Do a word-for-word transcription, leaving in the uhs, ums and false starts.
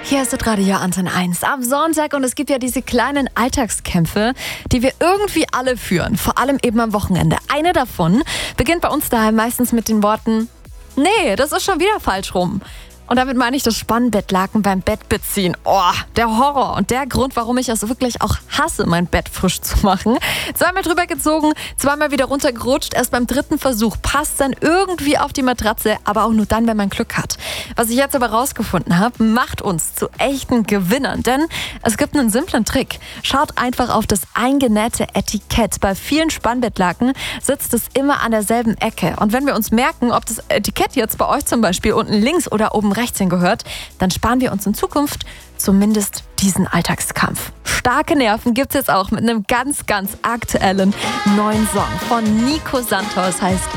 Hier ist das Radio Antenne eins am Sonntag und es gibt ja diese kleinen Alltagskämpfe, die wir irgendwie alle führen, vor allem eben am Wochenende. Eine davon beginnt bei uns daheim meistens mit den Worten: Nee, das ist schon wieder falsch rum. Und damit meine ich das Spannbettlaken beim Bett beziehen. Oh, der Horror und der Grund, warum ich es wirklich auch hasse, mein Bett frisch zu machen. Zweimal drüber gezogen, zweimal wieder runtergerutscht. Erst beim dritten Versuch passt dann irgendwie auf die Matratze, aber auch nur dann, wenn man Glück hat. Was ich jetzt aber rausgefunden habe, macht uns zu echten Gewinnern. Denn es gibt einen simplen Trick. Schaut einfach auf das eingenähte Etikett. Bei vielen Spannbettlaken sitzt es immer an derselben Ecke. Und wenn wir uns merken, ob das Etikett jetzt bei euch zum Beispiel unten links oder oben rechts hingehört, dann sparen wir uns in Zukunft zumindest diesen Alltagskampf. Starke Nerven gibt's jetzt auch mit einem ganz, ganz aktuellen neuen Song von Nico Santos, heißt